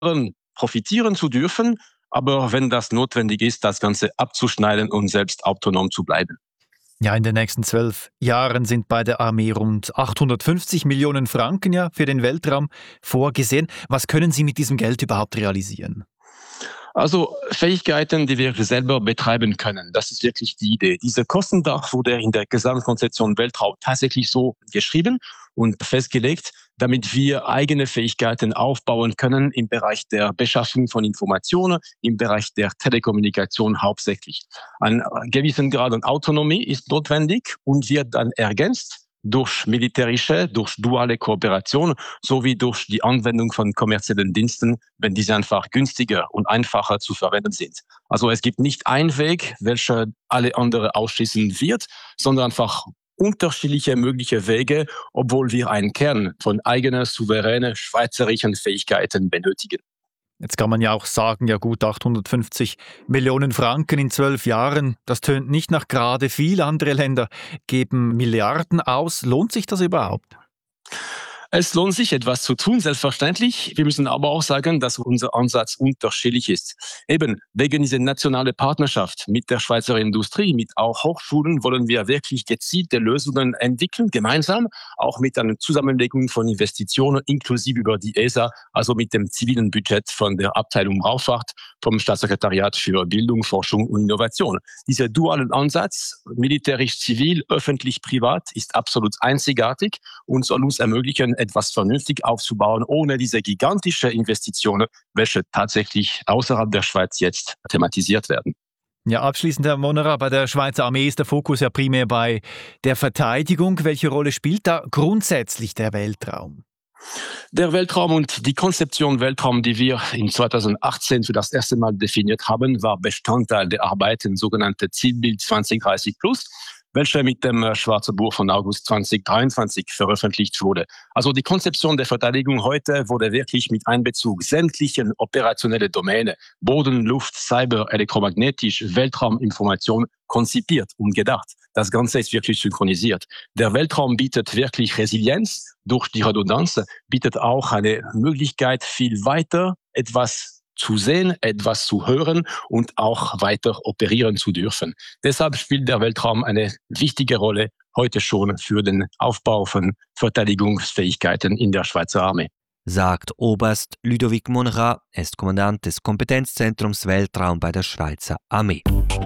profitieren zu dürfen, aber wenn das notwendig ist, das Ganze abzuschneiden und selbst autonom zu bleiben. Ja, in den nächsten 12 Jahren sind bei der Armee rund 850 Millionen Franken für den Weltraum vorgesehen. Was können Sie mit diesem Geld überhaupt realisieren? Also Fähigkeiten, die wir selber betreiben können, das ist wirklich die Idee. Dieser Kostendach wurde in der Gesamtkonzeption Weltraum tatsächlich so geschrieben und festgelegt, damit wir eigene Fähigkeiten aufbauen können im Bereich der Beschaffung von Informationen, im Bereich der Telekommunikation hauptsächlich. Ein gewissen Grad an Autonomie ist notwendig und wird dann ergänzt durch duale Kooperation sowie durch die Anwendung von kommerziellen Diensten, wenn diese einfach günstiger und einfacher zu verwenden sind. Also es gibt nicht einen Weg, welcher alle anderen ausschließen wird, sondern einfach unterschiedliche mögliche Wege, obwohl wir einen Kern von eigenen, souveränen, schweizerischen Fähigkeiten benötigen. Jetzt kann man ja auch sagen, ja gut, 850 Millionen Franken in 12 Jahren, das tönt nicht nach gerade viel. Andere Länder geben Milliarden aus. Lohnt sich das überhaupt? Es lohnt sich, etwas zu tun, selbstverständlich. Wir müssen aber auch sagen, dass unser Ansatz unterschiedlich ist. Eben wegen dieser nationalen Partnerschaft mit der Schweizer Industrie, mit auch Hochschulen, wollen wir wirklich gezielte Lösungen entwickeln, gemeinsam, auch mit einer Zusammenlegung von Investitionen, inklusive über die ESA, also mit dem zivilen Budget von der Abteilung Raumfahrt vom Staatssekretariat für Bildung, Forschung und Innovation. Dieser duale Ansatz, militärisch-zivil, öffentlich-privat, ist absolut einzigartig und soll uns ermöglichen, etwas vernünftig aufzubauen, ohne diese gigantische Investitionen, welche tatsächlich außerhalb der Schweiz jetzt thematisiert werden. Ja, abschließend, Herr Monnerat, bei der Schweizer Armee ist der Fokus ja primär bei der Verteidigung. Welche Rolle spielt da grundsätzlich der Weltraum? Der Weltraum und die Konzeption Weltraum, die wir in 2018 für das erste Mal definiert haben, war Bestandteil der Arbeiten sogenannte Zielbild 2030 Plus, welche mit dem Schwarzen Buch von August 2023 veröffentlicht wurde. Also die Konzeption der Verteidigung heute wurde wirklich mit Einbezug sämtlichen operationelle Domäne, Boden, Luft, Cyber, elektromagnetisch, Weltrauminformation konzipiert und gedacht. Das Ganze ist wirklich synchronisiert. Der Weltraum bietet wirklich Resilienz durch die Redundanz, bietet auch eine Möglichkeit, viel weiter etwas zu sehen, etwas zu hören und auch weiter operieren zu dürfen. Deshalb spielt der Weltraum eine wichtige Rolle heute schon für den Aufbau von Verteidigungsfähigkeiten in der Schweizer Armee. Sagt Oberst Ludovic Monnerat, er ist Kommandant des Kompetenzzentrums Weltraum bei der Schweizer Armee.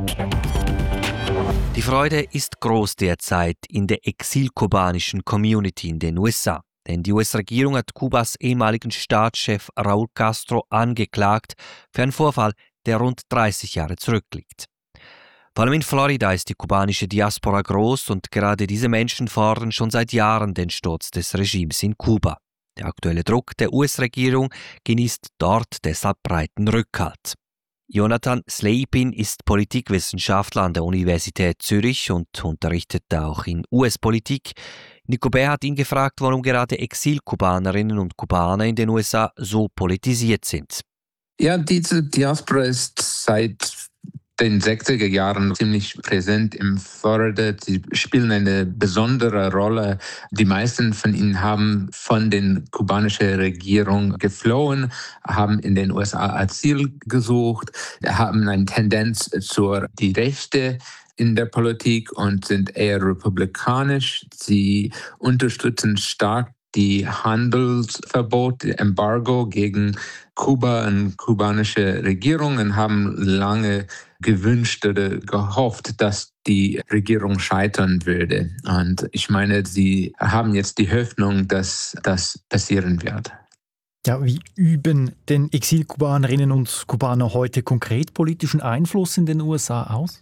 Die Freude ist groß derzeit in der exilkubanischen Community in den USA. Denn die US-Regierung hat Kubas ehemaligen Staatschef Raúl Castro angeklagt für einen Vorfall, der rund 30 Jahre zurückliegt. Vor allem in Florida ist die kubanische Diaspora groß und gerade diese Menschen fordern schon seit Jahren den Sturz des Regimes in Kuba. Der aktuelle Druck der US-Regierung genießt dort deshalb breiten Rückhalt. Jonathan Sleipin ist Politikwissenschaftler an der Universität Zürich und unterrichtet auch in US-Politik. Nico Bär hat ihn gefragt, warum gerade Exilkubanerinnen und Kubaner in den USA so politisiert sind. Ja, diese Diaspora ist seit den 60er Jahren ziemlich präsent in Florida. Sie spielen eine besondere Rolle. Die meisten von ihnen haben von der kubanischen Regierung geflohen, haben in den USA Asyl gesucht, haben eine Tendenz zur die Rechte in der Politik und sind eher republikanisch. Sie unterstützen stark die Handelsverbot, Embargo gegen Kuba und kubanische Regierung und haben lange gewünscht oder gehofft, dass die Regierung scheitern würde. Und ich meine, sie haben jetzt die Hoffnung, dass das passieren wird. Ja, wie üben denn Exilkubanerinnen und Kubaner heute konkret politischen Einfluss in den USA aus?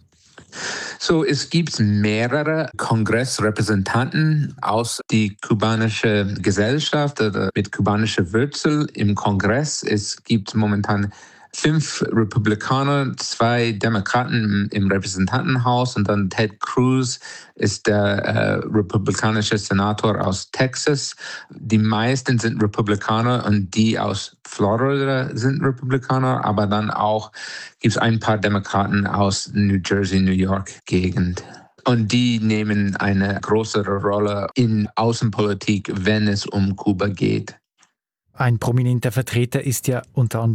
So, es gibt mehrere Kongressrepräsentanten aus der kubanischen Gesellschaft oder mit kubanischer Wurzel im Kongress. Es gibt momentan 5 Republikaner, 2 Demokraten im Repräsentantenhaus und dann Ted Cruz ist der republikanische Senator aus Texas. Die meisten sind Republikaner und die aus Florida sind Republikaner, aber dann auch gibt es ein paar Demokraten aus New Jersey, New York Gegend. Und die nehmen eine größere Rolle in Außenpolitik, wenn es um Kuba geht. Ein prominenter Vertreter ist ja unter anderem